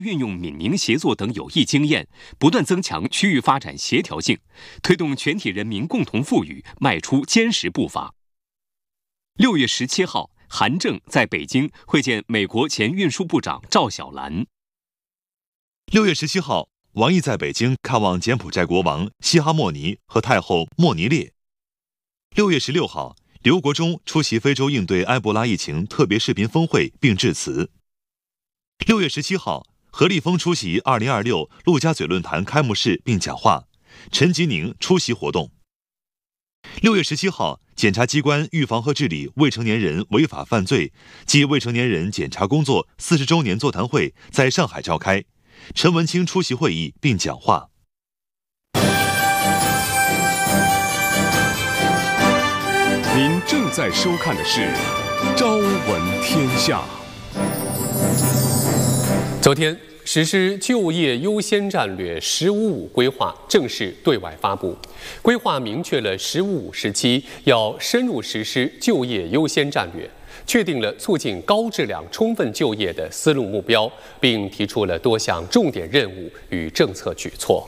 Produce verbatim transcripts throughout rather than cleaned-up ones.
运用闽民协作等有益经验，不断增强区域发展协调性，推动全体人民共同富裕迈出坚实步伐。六月十七号，韩正在北京会见美国前运输部长赵小兰。 六月十七号，王毅在北京看望柬埔寨国王西哈莫尼和太后莫尼列。六月十六号，刘国中出席非洲应对埃博拉疫情特别视频峰会并致辞。六月十七号，何立峰出席二零二六陆家嘴论坛开幕式并讲话，陈吉宁出席活动。六月十七号，检察机关预防和治理未成年人违法犯罪暨未成年人检察工作四十周年座谈会在上海召开，陈文清出席会议并讲话。 您正在收看的是《朝闻天下》。 昨天，实施就业优先战略“十五五”规划正式对外发布。规划明确了“十五五”时期要深入实施就业优先战略，确定了促进高质量充分就业的思路目标，并提出了多项重点任务与政策举措。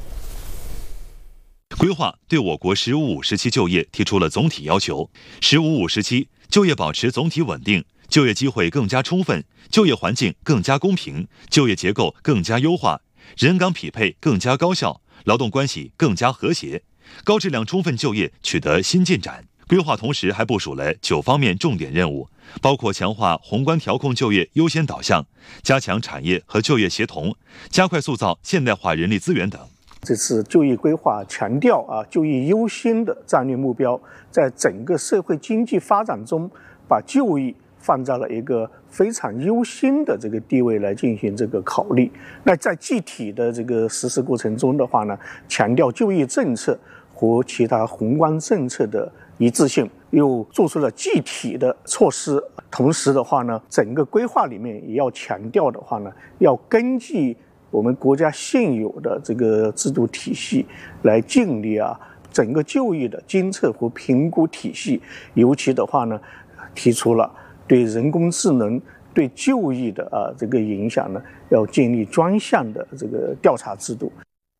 规划对我国“十五五”时期就业提出了总体要求。“十五五”时期就业保持总体稳定，就业机会更加充分，就业环境更加公平，就业结构更加优化，人岗匹配更加高效，劳动关系更加和谐，高质量充分就业取得新进展。规划同时还部署了九方面重点任务，包括强化宏观调控就业优先导向，加强产业和就业协同，加快塑造现代化人力资源等。 这次就业规划强调啊，就业优先的战略目标，在整个社会经济发展中，把就业放在了一个非常优先的这个地位来进行这个考虑。那在具体的这个实施过程中的话呢，强调就业政策和其他宏观政策的一致性，又做出了具体的措施。同时的话呢，整个规划里面也要强调的话呢，要根据我们国家现有的这个制度体系来建立啊整个就业的监测和评估体系，尤其的话呢，提出了对人工智能对就业的啊这个影响呢，要建立专项的这个调查制度。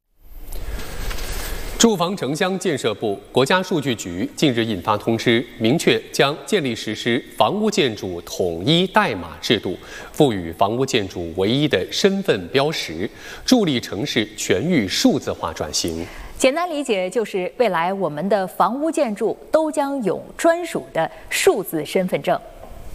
住房城乡建设部、国家数据局近日印发通知，明确将建立实施房屋建筑统一代码制度，赋予房屋建筑唯一的身份标识，助力城市全域数字化转型。 简单理解就是，未来我们的房屋建筑都将有专属的数字身份证。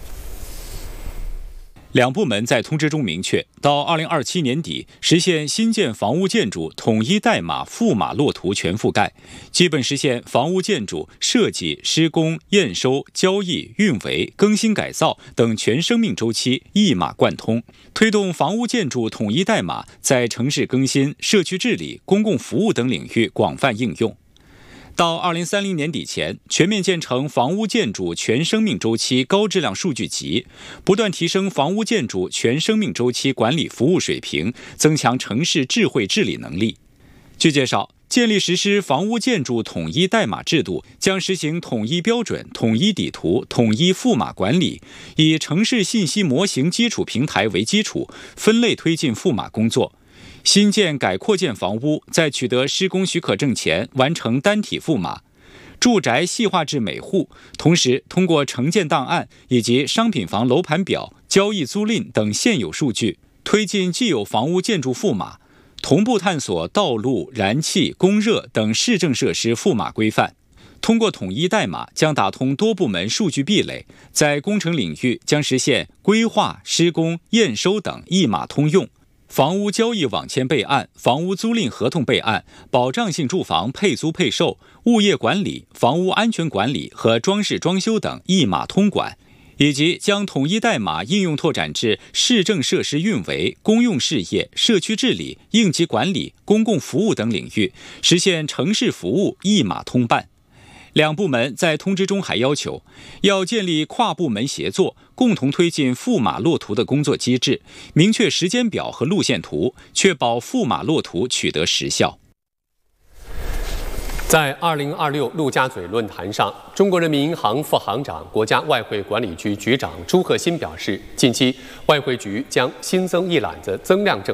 两部门在通知中明确，到二零二七年底实现新建房屋建筑统一代码覆码落图全覆盖，基本实现房屋建筑设计、施工、验收、交易、运维、更新改造等全生命周期一码贯通，推动房屋建筑统一代码在城市更新、社区治理、公共服务等领域广泛应用。到二零三零年底前，全面建成房屋建筑全生命周期高质量数据集，不断提升房屋建筑全生命周期管理服务水平，增强城市智慧治理能力。据介绍，建立实施房屋建筑统一代码制度，将实行统一标准、统一底图、统一覆码管理，以城市信息模型基础平台为基础，分类推进覆码工作。新建改扩建房屋在取得施工许可证前完成单体覆码，住宅细化至每户，同时通过承建档案以及商品房楼盘表、交易租赁等现有数据，推进既有房屋建筑覆码，同步探索道路、燃气、供热等市政设施覆码规范。通过统一代码，将打通多部门数据壁垒，在工程领域将实现规划、施工、验收等一码通用。房屋交易网签备案、房屋租赁合同备案、保障性住房配租配售、物业管理、房屋安全管理和装饰装修等一码通管，以及将统一代码应用拓展至市政设施运维、公用事业、社区治理、应急管理、公共服务等领域，实现城市服务一码通办。两部门在通知中还要求，要建立跨部门协作，共同推进覆码落图的工作机制，明确时间表和路线图，确保覆码落图取得实效。 在二零二六陆家嘴论坛上，中国人民银行副行长、国家外汇管理局局长朱鹤新表示，近期外汇局将新增一揽子增量政